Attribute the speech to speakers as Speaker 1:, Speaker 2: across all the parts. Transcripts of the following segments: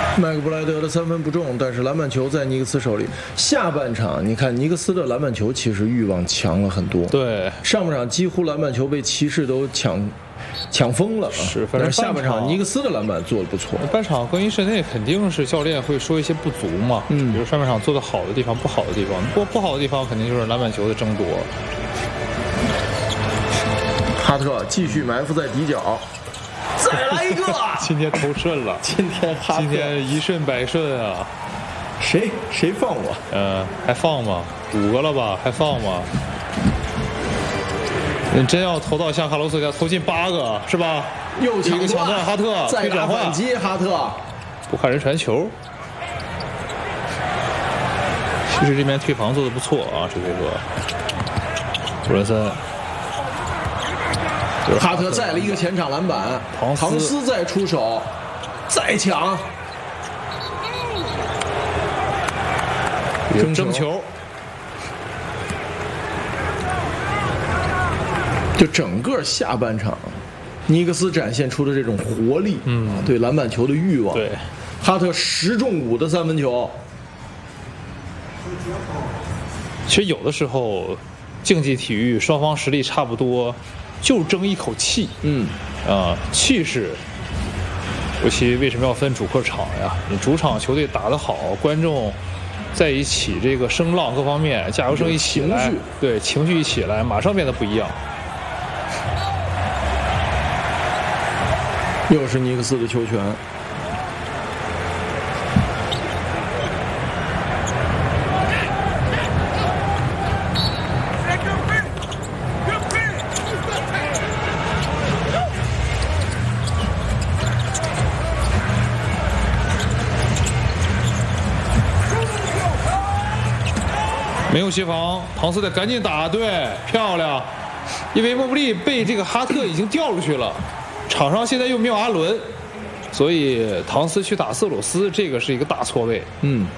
Speaker 1: 麦克布莱德的3分不中，但是篮板球在尼克斯手里。下半场你看尼克斯的篮板球其实欲望强了很多，
Speaker 2: 对，
Speaker 1: 上半场几乎篮板球被骑士都抢疯了，
Speaker 2: 是，反正
Speaker 1: 下半场尼克斯的篮板做得不错。
Speaker 2: 半场更衣室内肯定是教练会说一些不足嘛，比如上半场做得好的地方、不好的地方，不好的地方肯定就是篮板球的争夺。
Speaker 1: 哈特继续埋伏在底角，再来一个，
Speaker 2: 今天投顺了，
Speaker 1: 今天
Speaker 2: 一顺百顺啊！
Speaker 1: 谁放我？
Speaker 2: 还放吗？5个了吧？还放吗？你真要投到像卡洛斯家投进8个是吧？
Speaker 1: 又
Speaker 2: 一个抢断，哈特
Speaker 1: 再打反击，哈特
Speaker 2: 不看人传球。其实这边退防做得不错啊，这回合。布伦森，
Speaker 1: 哈特再了一个前场篮板，唐斯再出手，再抢，
Speaker 2: 争球。
Speaker 1: 就整个下半场，尼克斯展现出的这种活力，对篮板球的欲望。
Speaker 2: 对，
Speaker 1: 哈特10中5的3分球。
Speaker 2: 其实有的时候，竞技体育双方实力差不多，就争一口气。气势。尤其为什么要分主客场呀？你主场球队打得好，观众在一起，这个声浪各方面，加油声一起来，对，情绪一起来，马上变得不一样。
Speaker 1: 又是尼克斯的球权，
Speaker 2: 没有协防，唐斯得赶紧打，对，漂亮。因为莫布利被这个哈特已经调出去了。场上现在又没有阿伦，所以唐斯去打瑟鲁斯，这个是一个大错位。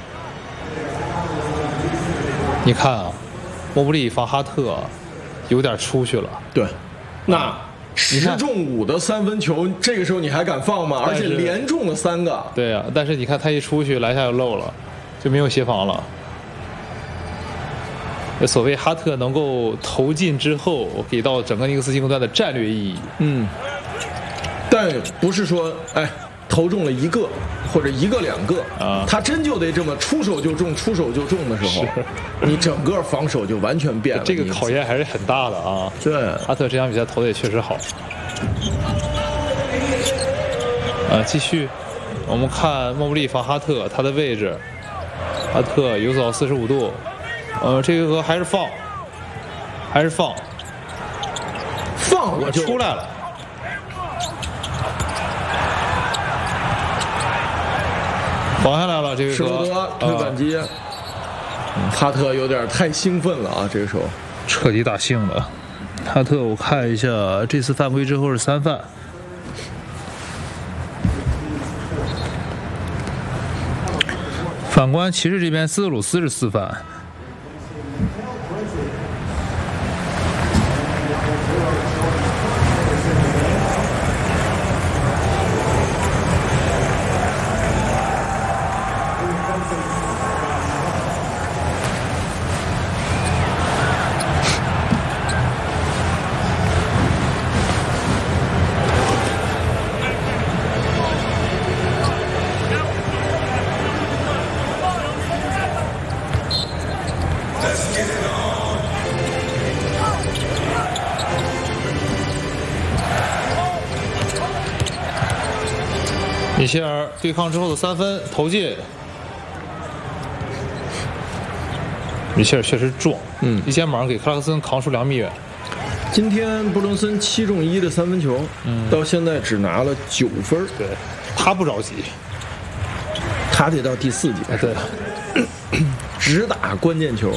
Speaker 2: 你看啊，莫布利防哈特有点出去了。
Speaker 1: 对，那10中5的3分球，这个时候你还敢放吗？而且连中了3个。
Speaker 2: 对啊，但是你看他一出去，篮下就漏了，就没有协防了。所谓哈特能够投进之后，给到整个尼克斯进攻端的战略意义。
Speaker 1: 但不是说投中了1个或者1个2个
Speaker 2: 啊，
Speaker 1: 他真就得这么出手就中的时候，你整个防守就完全变了。
Speaker 2: 这个考验还是很大的啊。
Speaker 1: 对，
Speaker 2: 哈特这场比赛投的也确实好。继续，我们看莫布利防哈特，他的位置，哈特游走45度，这个和还是放
Speaker 1: 我就
Speaker 2: 出来了。防下来了，这个
Speaker 1: 施罗德推反击，哈特有点太兴奋了啊！这个时候
Speaker 2: 彻底打兴了。哈特，我看一下，这次犯规之后是3犯。反观骑士这边，斯特鲁斯是4犯。米切尔对抗之后的3分投进，米切尔确实壮，一肩膀给克拉克森扛出2米远。
Speaker 1: 今天布伦森7中1的3分球，到现在只拿了9分。
Speaker 2: 对，他不着急，
Speaker 1: 他得到第4节，
Speaker 2: 对，
Speaker 1: 只打关键球。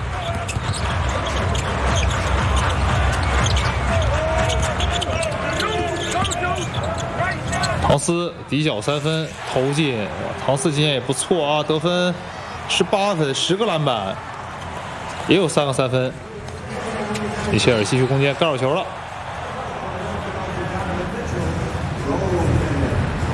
Speaker 2: 唐斯底角3分投进，唐斯今天也不错啊，得分18分，10个篮板，也有3个3分。米切尔继续攻坚，干扰球了。